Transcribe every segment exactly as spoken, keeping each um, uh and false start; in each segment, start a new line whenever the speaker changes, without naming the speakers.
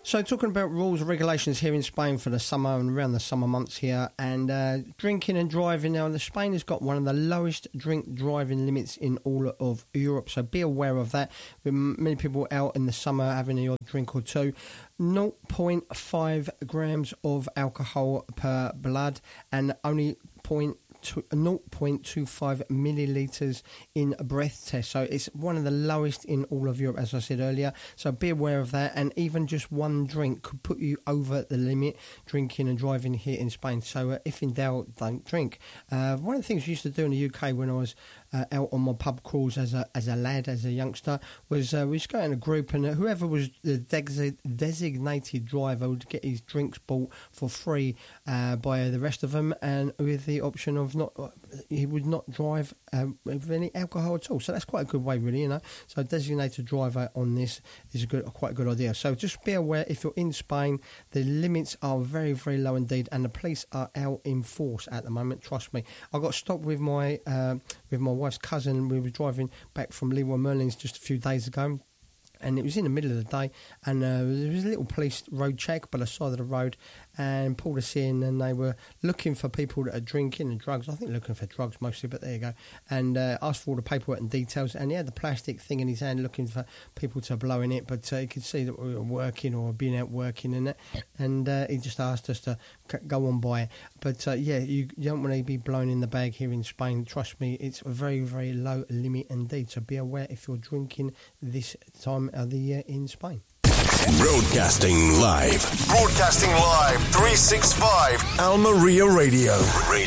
So talking about rules and regulations here in Spain for the summer and around the summer months here, and uh, drinking and driving. Now, Spain has got one of the lowest drink driving limits in all of Europe, so be aware of that. With many people out in the summer having a drink or two. zero point five grams of alcohol per blood and only point zero point two five millilitres in a breath test. So it's one of the lowest in all of Europe, as I said earlier. So be aware of that. And even just one drink could put you over the limit, drinking and driving here in Spain. So uh, if in doubt, don't drink. Uh, one of the things we used to do in the U K when I was uh, out on my pub crawls as a as a lad, as a youngster, was uh, we used to go in a group, and uh, whoever was the de- designated driver would get his drinks bought for free uh, by the rest of them, and with the option of not, he would not drive um, with any alcohol at all. So that's quite a good way, really, you know. So a designated driver on this is a good, quite a good idea. So just be aware, if you're in Spain, the limits are very, very low indeed, and the police are out in force at the moment. Trust me. I got stopped with my uh, with my wife's cousin. We were driving back from Leroy Merlin's just a few days ago. And it was in the middle of the day, and uh, there was a little police road check by the side of the road, and pulled us in, and they were looking for people that are drinking and drugs. I think looking for drugs mostly, but there you go. And uh, asked for all the paperwork and details, and he had the plastic thing in his hand looking for people to blow in it, but uh, you could see that we were working or being out working and that, and uh, he just asked us to c- go on by it. But uh, yeah, you, you don't want to be blown in the bag here in Spain. Trust me, it's a very, very low limit indeed, so be aware if you're drinking this time of the year in Spain.
Broadcasting live.
Broadcasting live, three sixty-five.
Almeria Radio.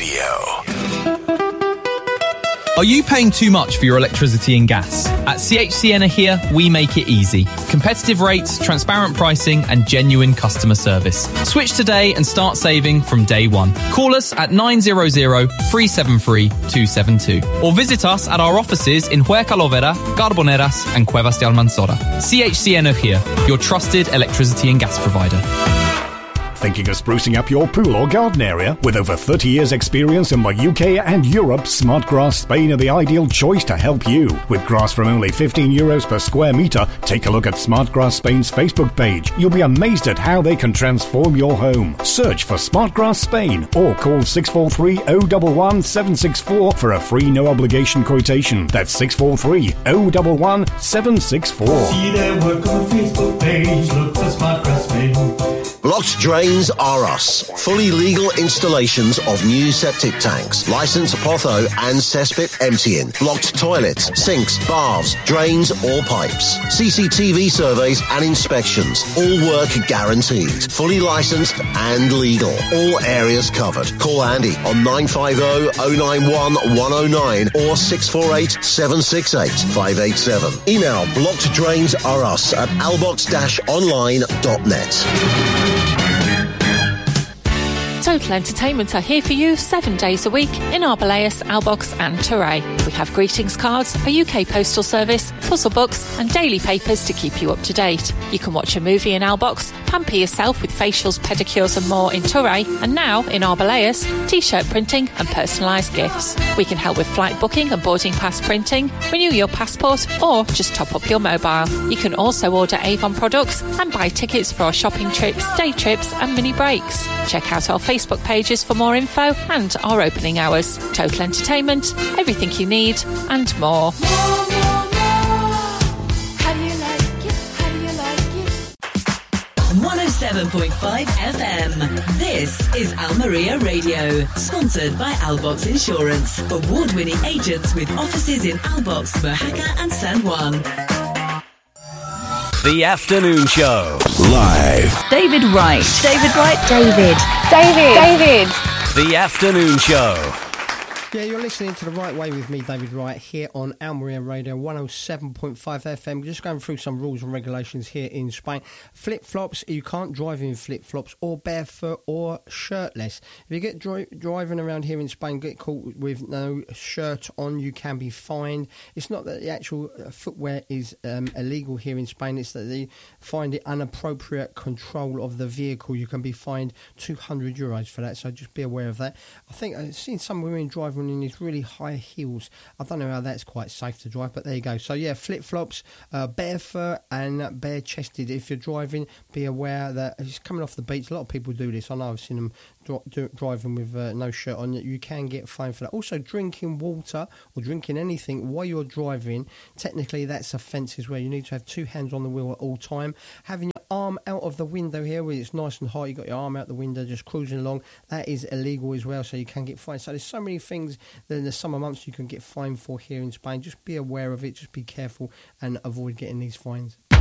Radio.
Are you paying too much for your electricity and gas? At C H C Energia, we make it easy. Competitive rates, transparent pricing, and genuine customer service. Switch today and start saving from day one. Call us at nine hundred, three seven three, two seven two or visit us at our offices in Huerca-Lovera, Carboneras, and Cuevas de Almanzora. C H C Energia, your trusted electricity and gas provider.
Thinking of sprucing up your pool or garden area? With over thirty years experience in the U K and Europe, Smartgrass Spain are the ideal choice to help you. With grass from only fifteen euros per square metre, take a look at Smartgrass Spain's Facebook page. You'll be amazed at how they can transform your home. Search for Smartgrass Spain or call six four three, zero one one, seven six four for a free no obligation quotation. That's six four three, zero one one, seven six four.
See their work on the Facebook page, look for Smartgrass Spain.
Blocked Drains R Us. Fully legal installations of new septic tanks. Licensed Potho and Cesspit emptying. Blocked toilets, sinks, baths, drains or pipes. C C T V surveys and inspections. All work guaranteed. Fully licensed and legal. All areas covered. Call Andy on nine five zero, zero nine one, one zero nine or six four eight, seven six eight, five eight seven. Email blocked drains r us at albox dash online dot net.
Total Entertainment are here for you seven days a week in Arbeláez, Albox and Torrey. We have greetings cards, a U K postal service, puzzle books and daily papers to keep you up to date. You can watch a movie in Albox, pamper yourself with facials, pedicures and more in Torrey, and now in Arbeláez, t-shirt printing and personalised gifts. We can help with flight booking and boarding pass printing, renew your passport or just top up your mobile. You can also order Avon products and buy tickets for our shopping trips, day trips and mini breaks. Check out our Facebook pages for more info and our opening hours. Total Entertainment, everything you need and more.
one oh seven point five F M. This is Almeria Radio, sponsored by Albox Insurance, award-winning agents with offices in Albox, Mojaca and San Juan.
The Afternoon Show. Live.
David Wright.
David Wright. David. David. David.
The Afternoon Show.
Yeah, you're listening to The Right Way with me, David Wright, here on Almeria Radio one oh seven point five F M. Just going through some rules and regulations here in Spain. Flip-flops, you can't drive in flip-flops or barefoot or shirtless. If you get dri- driving around here in Spain, get caught with no shirt on, you can be fined. It's not that the actual footwear is um, illegal here in Spain, it's that they find it inappropriate control of the vehicle. You can be fined two hundred euros for that, so just be aware of that. I think I've seen some women driving driving in these really high heels. I don't know how that's quite safe to drive, but there you go. So yeah, flip-flops, uh, barefoot and bare-chested. If you're driving, be aware that it's coming off the beach. A lot of people do this. I know I've seen them dri- do, driving with uh, no shirt on. You can get fined for that. Also, drinking water or drinking anything while you're driving, technically that's offences where you need to have two hands on the wheel at all time. Having your arm out of the window here where it's nice and hot, you got your arm out the window just cruising along, that is illegal as well, so you can get fined. So there's so many things that in the summer months you can get fined for here in Spain. Just be aware of it, just be careful and avoid getting these fines.